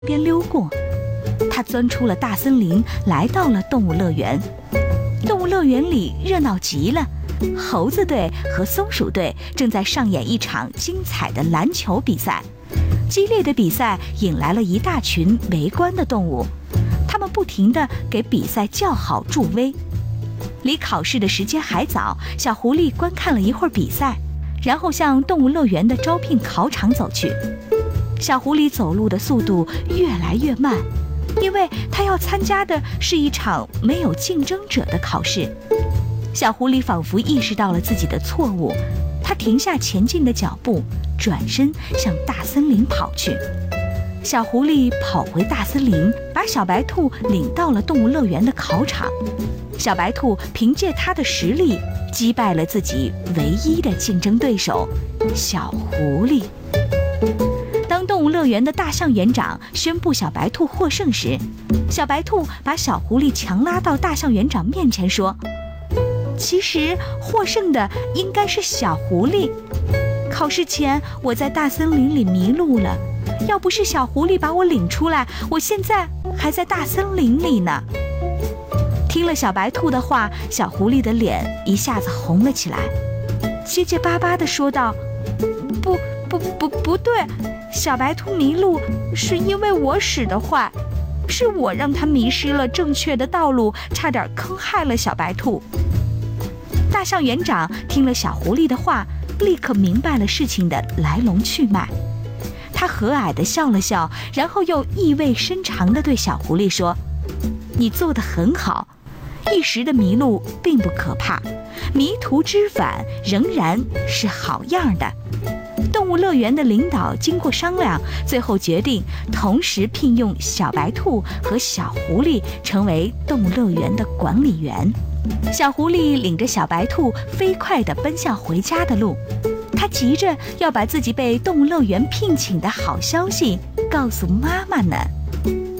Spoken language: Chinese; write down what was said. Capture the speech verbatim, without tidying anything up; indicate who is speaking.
Speaker 1: 边溜过。他钻出了大森林，来到了动物乐园。动物乐园里热闹极了，猴子队和松鼠队正在上演一场精彩的篮球比赛。激烈的比赛引来了一大群围观的动物，他们不停地给比赛叫好助威。离考试的时间还早，小狐狸观看了一会儿比赛，然后向动物乐园的招聘考场走去。小狐狸走路的速度越来越慢，因为它要参加的是一场没有竞争者的考试。小狐狸仿佛意识到了自己的错误，它停下前进的脚步，转身向大森林跑去。小狐狸跑回大森林，把小白兔领到了动物乐园的考场。小白兔凭借它的实力击败了自己唯一的竞争对手小狐狸。当动物乐园的大象园长宣布小白兔获胜时，小白兔把小狐狸强拉到大象园长面前说：其实获胜的应该是小狐狸。考试前我在大森林里迷路了，要不是小狐狸把我领出来，我现在还在大森林里呢。听了小白兔的话，小狐狸的脸一下子红了起来，结结巴巴地说道：不不不不对，小白兔迷路是因为我使的坏，是我让他迷失了正确的道路，差点坑害了小白兔。大象园长听了小狐狸的话，立刻明白了事情的来龙去脉。他和蔼地笑了笑，然后又意味深长地对小狐狸说：你做得很好，一时的迷路并不可怕，迷途知返仍然是好样的。动物乐园的领导经过商量，最后决定同时聘用小白兔和小狐狸成为动物乐园的管理员。小狐狸领着小白兔飞快地奔向回家的路，他急着要把自己被动物乐园聘请的好消息告诉妈妈呢。